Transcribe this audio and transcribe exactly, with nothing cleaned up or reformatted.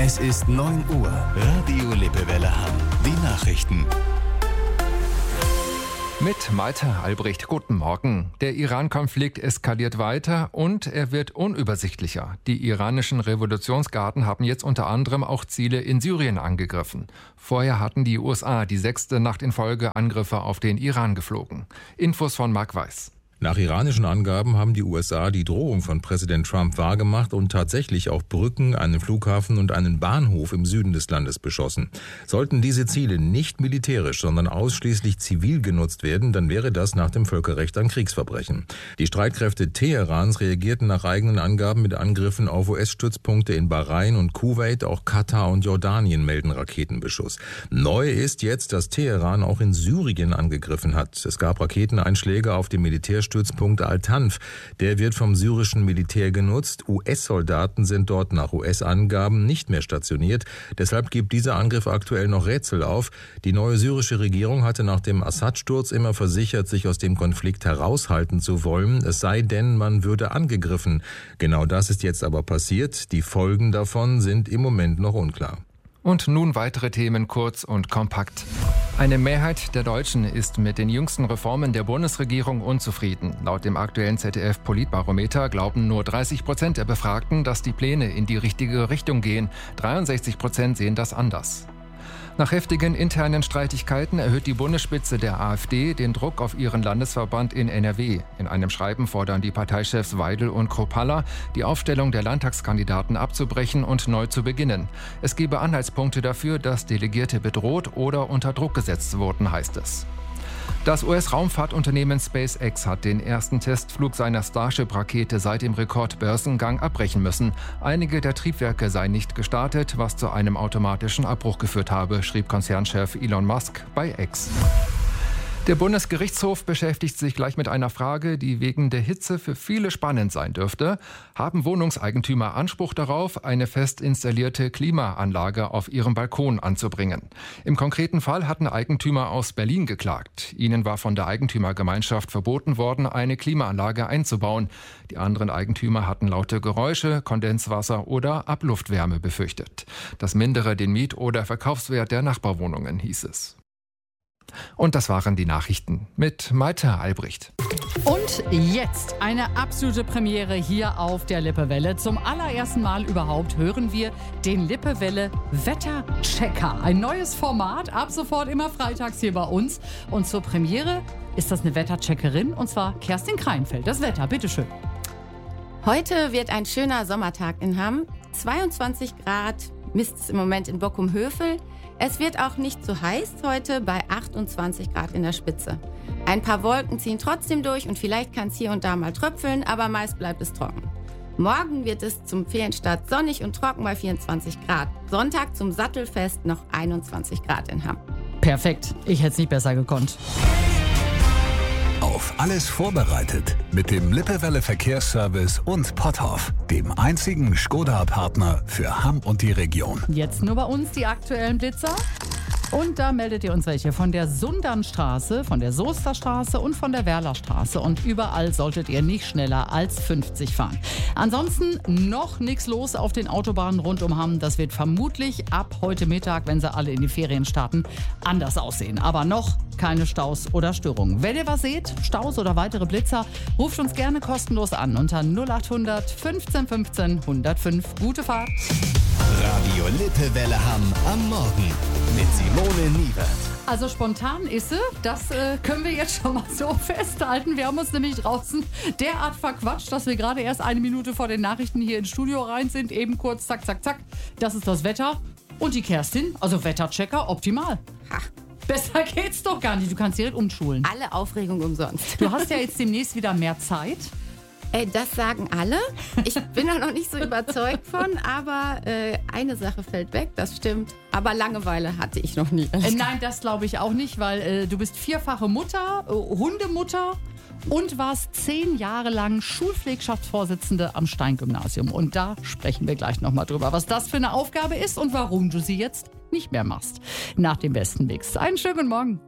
Es ist neun Uhr. Radio Lippewelle Hamm. Die Nachrichten. Mit Malte Albrecht, guten Morgen. Der Iran-Konflikt eskaliert weiter und er wird unübersichtlicher. Die iranischen Revolutionsgarden haben jetzt unter anderem auch Ziele in Syrien angegriffen. Vorher hatten die U S A die sechste Nacht in Folge Angriffe auf den Iran geflogen. Infos von Marc Weiß. Nach iranischen Angaben haben die U S A die Drohung von Präsident Trump wahrgemacht und tatsächlich auch Brücken, einen Flughafen und einen Bahnhof im Süden des Landes beschossen. Sollten diese Ziele nicht militärisch, sondern ausschließlich zivil genutzt werden, dann wäre das nach dem Völkerrecht ein Kriegsverbrechen. Die Streitkräfte Teherans reagierten nach eigenen Angaben mit Angriffen auf U S-Stützpunkte in Bahrain und Kuwait, auch Katar und Jordanien melden Raketenbeschuss. Neu ist jetzt, dass Teheran auch in Syrien angegriffen hat. Es gab Raketeneinschläge auf dem Militärstützpunkt Stützpunkt Al-Tanf. Der wird vom syrischen Militär genutzt. U S-Soldaten sind dort nach U S-Angaben nicht mehr stationiert. Deshalb gibt dieser Angriff aktuell noch Rätsel auf. Die neue syrische Regierung hatte nach dem Assad-Sturz immer versichert, sich aus dem Konflikt heraushalten zu wollen. Es sei denn, man würde angegriffen. Genau das ist jetzt aber passiert. Die Folgen davon sind im Moment noch unklar. Und nun weitere Themen kurz und kompakt. Eine Mehrheit der Deutschen ist mit den jüngsten Reformen der Bundesregierung unzufrieden. Laut dem aktuellen Z D F-Politbarometer glauben nur dreißig Prozent der Befragten, dass die Pläne in die richtige Richtung gehen. dreiundsechzig Prozent sehen das anders. Nach heftigen internen Streitigkeiten erhöht die Bundesspitze der AfD den Druck auf ihren Landesverband in N R W. In einem Schreiben fordern die Parteichefs Weidel und Kruppalla, die Aufstellung der Landtagskandidaten abzubrechen und neu zu beginnen. Es gebe Anhaltspunkte dafür, dass Delegierte bedroht oder unter Druck gesetzt wurden, heißt es. Das U S-Raumfahrtunternehmen SpaceX hat den ersten Testflug seiner Starship-Rakete seit dem Rekordbörsengang abbrechen müssen. Einige der Triebwerke seien nicht gestartet, was zu einem automatischen Abbruch geführt habe, schrieb Konzernchef Elon Musk bei X. Der Bundesgerichtshof beschäftigt sich gleich mit einer Frage, die wegen der Hitze für viele spannend sein dürfte. Haben Wohnungseigentümer Anspruch darauf, eine fest installierte Klimaanlage auf ihrem Balkon anzubringen? Im konkreten Fall hatten Eigentümer aus Berlin geklagt. Ihnen war von der Eigentümergemeinschaft verboten worden, eine Klimaanlage einzubauen. Die anderen Eigentümer hatten laute Geräusche, Kondenswasser oder Abluftwärme befürchtet. Das mindere den Miet- oder Verkaufswert der Nachbarwohnungen, hieß es. Und das waren die Nachrichten mit Malte Albrecht. Und jetzt eine absolute Premiere hier auf der Lippewelle. Zum allerersten Mal überhaupt hören wir den Lippewelle Wetterchecker. Ein neues Format, ab sofort immer freitags hier bei uns. Und zur Premiere ist das eine Wettercheckerin, und zwar Kerstin Kreinfeld. Das Wetter, bitteschön. Heute wird ein schöner Sommertag in Hamm. zweiundzwanzig Grad misst es im Moment in Bockum-Hövel. Es wird auch nicht zu heiß heute bei achtundzwanzig Grad in der Spitze. Ein paar Wolken ziehen trotzdem durch und vielleicht kann es hier und da mal tröpfeln, aber meist bleibt es trocken. Morgen wird es zum Ferienstart sonnig und trocken bei vierundzwanzig Grad. Sonntag zum Sattelfest noch einundzwanzig Grad in Hamm. Perfekt, ich hätte es nicht besser gekonnt. Auf alles vorbereitet mit dem Lippewelle Verkehrsservice und Potthoff, dem einzigen Skoda-Partner für Hamm und die Region. Jetzt nur bei uns die aktuellen Blitzer. Und da meldet ihr uns welche von der Sundernstraße, von der Soesterstraße und von der Werlerstraße. Und überall solltet ihr nicht schneller als fünfzig fahren. Ansonsten noch nichts los auf den Autobahnen rund um Hamm. Das wird vermutlich ab heute Mittag, wenn sie alle in die Ferien starten, anders aussehen. Aber noch keine Staus oder Störungen. Wenn ihr was seht, Staus oder weitere Blitzer, ruft uns gerne kostenlos an unter null acht hundert fünfzehn fünfzehn hundertfünf. Gute Fahrt! Radio Lippewelle Hamm am Morgen mit Simone Niewert. Also spontan ist sie, das äh, können wir jetzt schon mal so festhalten. Wir haben uns nämlich draußen derart verquatscht, dass wir gerade erst eine Minute vor den Nachrichten hier ins Studio rein sind. Eben kurz, zack, zack, zack. Das ist das Wetter. Und die Kerstin, also Wetterchecker, optimal. Ha. Besser geht's doch gar nicht. Du kannst direkt umschulen. Alle Aufregung umsonst. Du hast ja jetzt demnächst wieder mehr Zeit. Ey, das sagen alle. Ich bin da noch nicht so überzeugt von, aber äh, eine Sache fällt weg, das stimmt. Aber Langeweile hatte ich noch nie. Äh, nein, das glaube ich auch nicht, weil äh, du bist vierfache Mutter, äh, Hundemutter und warst zehn Jahre lang Schulpflegschaftsvorsitzende am Stein-Gymnasium. Und da sprechen wir gleich nochmal drüber, was das für eine Aufgabe ist und warum du sie jetzt nicht mehr machst. Nach dem besten Mix. Einen schönen Morgen.